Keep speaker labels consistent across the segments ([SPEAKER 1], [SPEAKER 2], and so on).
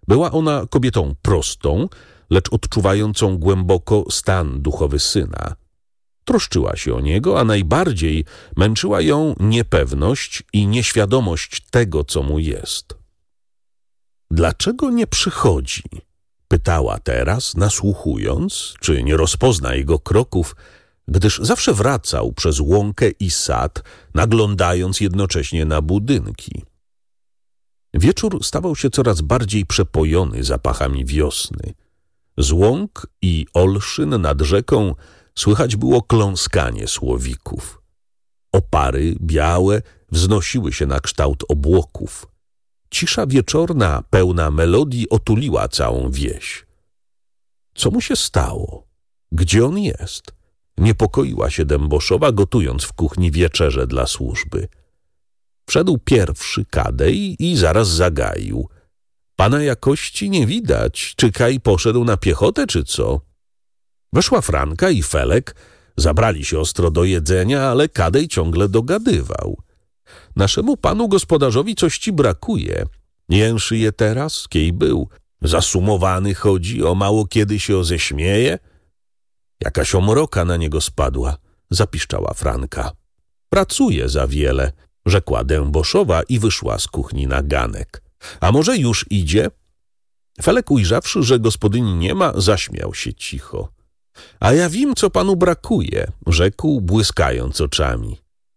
[SPEAKER 1] Była ona kobietą prostą, lecz odczuwającą głęboko stan duchowy syna. Troszczyła się o niego, a najbardziej męczyła ją niepewność i nieświadomość tego, co mu jest. Dlaczego nie przychodzi? Pytała teraz, nasłuchując, czy nie rozpozna jego kroków, gdyż zawsze wracał przez łąkę i sad, naglądając jednocześnie na budynki. Wieczór stawał się coraz bardziej przepojony zapachami wiosny. Z łąk i olszyn nad rzeką słychać było kląskanie słowików. Opary białe wznosiły się na kształt obłoków. Cisza wieczorna, pełna melodii, otuliła całą wieś. Co mu się stało? Gdzie on jest? Niepokoiła się Dęboszowa, gotując w kuchni wieczerze dla służby. Wszedł pierwszy Kadej i zaraz zagaił. Pana jakości nie widać. Czy Kaj poszedł na piechotę, czy co? Weszła Franka i Felek. Zabrali się ostro do jedzenia, ale Kadej ciągle dogadywał. Naszemu panu gospodarzowi coś ci brakuje. Jęszy je teraz, kiej był. Zasumowany chodzi, o mało kiedy się ześmieje. Jakaś omroka na niego spadła, zapiszczała Franka. Pracuje za wiele, rzekła Dęboszowa i wyszła z kuchni na ganek. A może już idzie? Felek, ujrzawszy, że gospodyni nie ma, zaśmiał się cicho. A ja wiem, co panu brakuje, rzekł, błyskając oczami.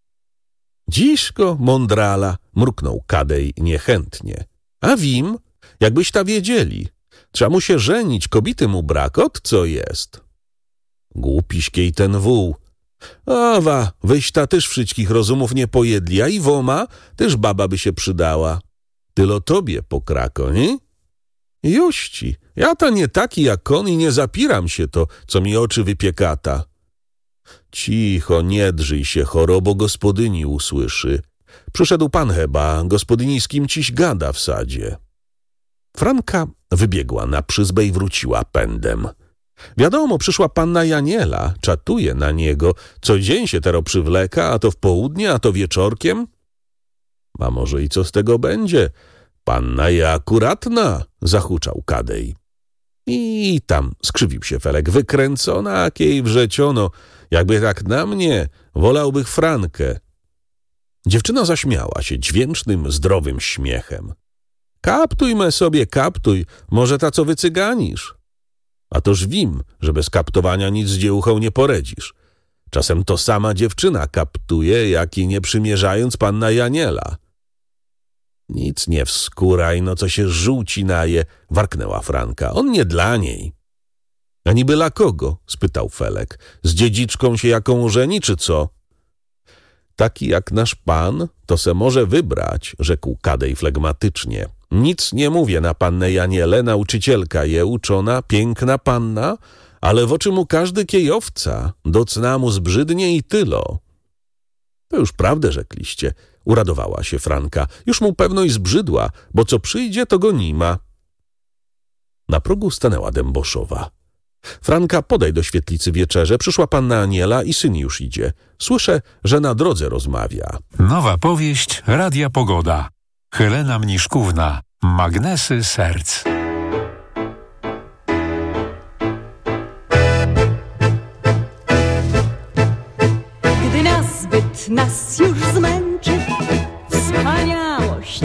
[SPEAKER 1] Dziśko, mądrala, mruknął Kadej niechętnie. A wim, jakbyś ta wiedzieli. Trzeba mu się żenić, kobiety mu brak, ot co jest. Głupiśkiej ten wół. Awa, wyś ta też wszystkich rozumów nie pojedli, a i woma też baba by się przydała. Tylo tobie pokrako, nie? Juści, ja ta nie taki jak on i nie zapiram się to, co mi oczy wypiekata. Cicho, nie drżyj się, chorobo, gospodyni usłyszy. Przyszedł pan chyba, gospodyni z kim ciś gada w sadzie. Franka wybiegła na przyzbę i wróciła pędem. Wiadomo, przyszła panna Janiela, czatuje na niego, co dzień się tero przywleka, a to w południe, a to wieczorkiem. A może i co z tego będzie? Panna je akuratna, zahuczał Kadej. I tam, skrzywił się Felek, wykręcona, kiej wrzeciono, jakby tak na mnie, wolałbych Frankę. Dziewczyna zaśmiała się dźwięcznym, zdrowym śmiechem. Kaptujmy sobie, kaptuj, może ta co wycyganisz. A toż wim, że bez kaptowania nic z dziełuchą nie poradzisz. Czasem to sama dziewczyna kaptuje, jak i nie przymierzając panna Janiela. Nic nie wskóraj, no co się żółci naje, warknęła Franka. On nie dla niej. A niby dla kogo? Spytał Felek. Z dziedziczką się jaką żeni, czy co? Taki jak nasz pan, to se może wybrać, rzekł Kadej flegmatycznie. Nic nie mówię na pannę Janielę, nauczycielka je uczona, piękna panna, ale w oczy mu każdy kiejowca, do cna mu zbrzydnie i tylo. To już prawdę rzekliście, uradowała się Franka. Już mu pewno i zbrzydła, bo co przyjdzie, to go nie ma. Na progu stanęła Dęboszowa. Franka, podaj do świetlicy wieczerze, przyszła panna Aniela i syn już idzie. Słyszę, że na drodze rozmawia.
[SPEAKER 2] Nowa powieść Radia Pogoda. Helena Mniszkówna. Magnesy serc.
[SPEAKER 3] Gdy nazbyt nas już